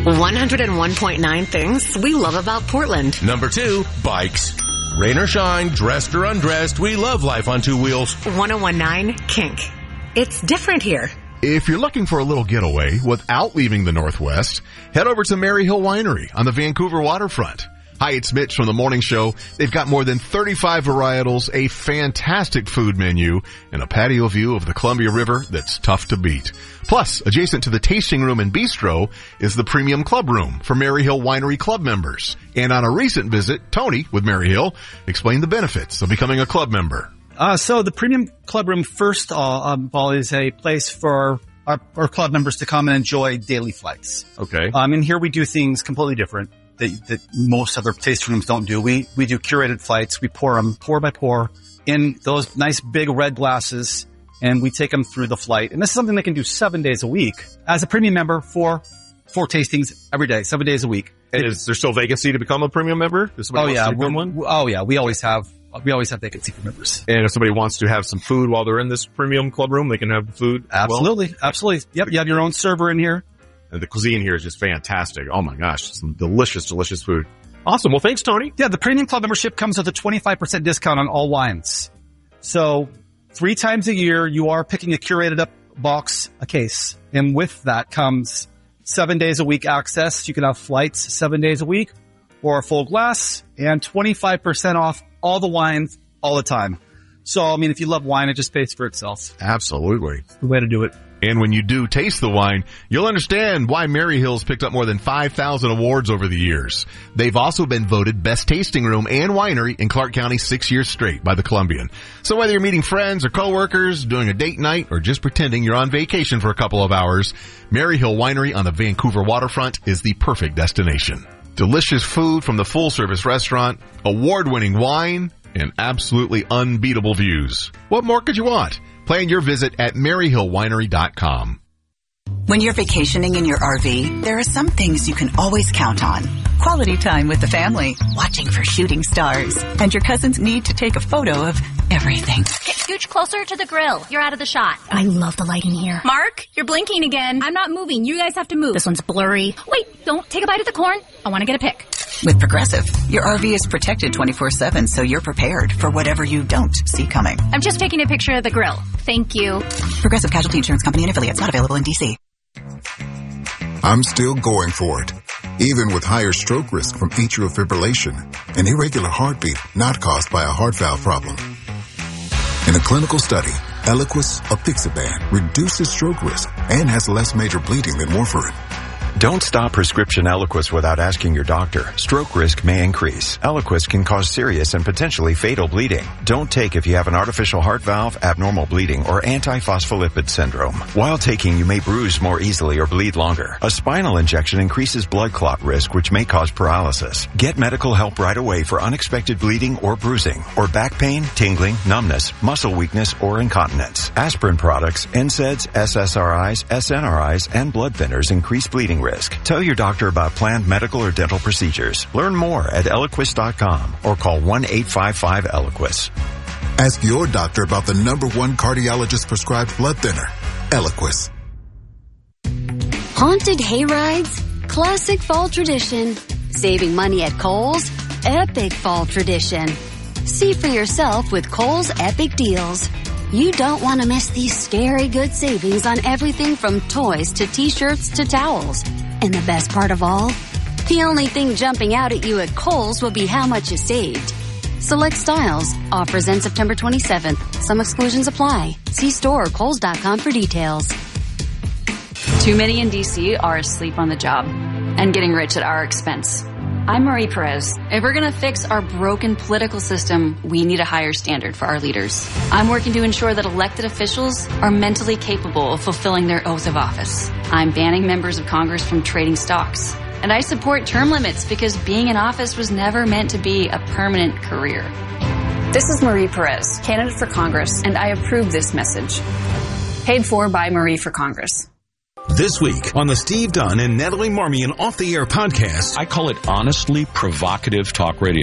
101.9 things we love about Portland. Number 2, bikes. Rain or shine, dressed or undressed, we love life on two wheels. 101.9 Kink. It's different here. If you're looking for a little getaway without leaving the Northwest, head over to Maryhill Winery on the Vancouver waterfront. Hi, it's Mitch from the Morning Show. They've got more than 35 varietals, a fantastic food menu, and a patio view of the Columbia River that's tough to beat. Plus, adjacent to the tasting room and bistro is the premium club room for Maryhill Winery club members. And on a recent visit, Tony with Maryhill explained the benefits of becoming a club member. So the premium club room, first of all, is a place for our club members to come and enjoy daily flights. Okay. And here we do things completely different that most other tasting rooms don't do. We do curated flights. We pour them pour by pour in those nice big red glasses, and we take them through the flight. And this is something they can do 7 days a week as a premium member for 4 tastings every day, 7 days a week. And is there still vacancy to become a premium member? We always have vacancy for members. And if somebody wants to have some food while they're in this premium club room, they can have food. Absolutely. Yep. You have your own server in here. And the cuisine here is just fantastic. Oh my gosh, some delicious, delicious food. Awesome. Well, thanks, Tony. Yeah, the premium club membership comes with a 25% discount on all wines. So 3 times a year, you are picking a curated up box, a case. And with that comes 7 days a week access. You can have flights 7 days a week or a full glass and 25% off all the wines all the time. So, I mean, if you love wine, it just pays for itself. Absolutely. It's the way to do it. And when you do taste the wine, you'll understand why Maryhill's picked up more than 5,000 awards over the years. They've also been voted best tasting room and winery in Clark County 6 years straight by the Columbian. So whether you're meeting friends or coworkers, doing a date night, or just pretending you're on vacation for a couple of hours, Maryhill Winery on the Vancouver waterfront is the perfect destination. Delicious food from the full-service restaurant, award-winning wine, and absolutely unbeatable views. What more could you want? Plan your visit at MaryhillWinery.com. When you're vacationing in your RV, there are some things you can always count on. Quality time with the family, watching for shooting stars, and your cousin's need to take a photo of everything. Scooch closer to the grill. You're out of the shot. I love the lighting here. Mark, you're blinking again. I'm not moving. You guys have to move. This one's blurry. Wait, don't take a bite of the corn. I want to get a pic. With Progressive, your RV is protected 24/7, so you're prepared for whatever you don't see coming. I'm just taking a picture of the grill. Thank you. Progressive Casualty Insurance Company and affiliates, not available in D.C. I'm still going for it, even with higher stroke risk from atrial fibrillation, an irregular heartbeat not caused by a heart valve problem. In a clinical study, Eliquis apixaban reduces stroke risk and has less major bleeding than warfarin. Don't stop prescription Eliquis without asking your doctor. Stroke risk may increase. Eliquis can cause serious and potentially fatal bleeding. Don't take if you have an artificial heart valve, abnormal bleeding, or antiphospholipid syndrome. While taking, you may bruise more easily or bleed longer. A spinal injection increases blood clot risk, which may cause paralysis. Get medical help right away for unexpected bleeding or bruising, or back pain, tingling, numbness, muscle weakness, or incontinence. Aspirin products, NSAIDs, SSRIs, SNRIs, and blood thinners increase bleeding risk. Tell your doctor about planned medical or dental procedures. Learn more at Eliquis.com or call 1-855-ELIQUIS. Ask your doctor about the #1 cardiologist-prescribed blood thinner, Eliquis. Haunted hay rides, classic fall tradition. Saving money at Kohl's, epic fall tradition. See for yourself with Kohl's Epic Deals. You don't want to miss these scary good savings on everything from toys to t-shirts to towels. And the best part of all? The only thing jumping out at you at Kohl's will be how much you saved. Select styles. Offers end September 27th. Some exclusions apply. See store or Kohls.com for details. Too many in D.C. are asleep on the job and getting rich at our expense. I'm Marie Perez. If we're going to fix our broken political system, we need a higher standard for our leaders. I'm working to ensure that elected officials are mentally capable of fulfilling their oath of office. I'm banning members of Congress from trading stocks. And I support term limits because being in office was never meant to be a permanent career. This is Marie Perez, candidate for Congress, and I approve this message. Paid for by Marie for Congress. This week on the Steve Dunn and Natalie Marmion Off the Air podcast, I call it honestly provocative talk radio.